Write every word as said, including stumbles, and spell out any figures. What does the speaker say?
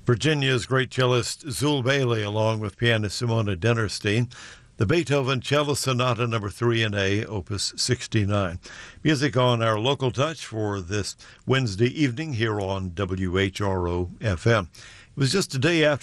Virginia's great cellist Zul Bailey, along with pianist Simona Dennerstein, the Beethoven Cello Sonata number three in A, Opus sixty-nine. Music on our local touch for this Wednesday evening here on W H R O F M. It was just a day after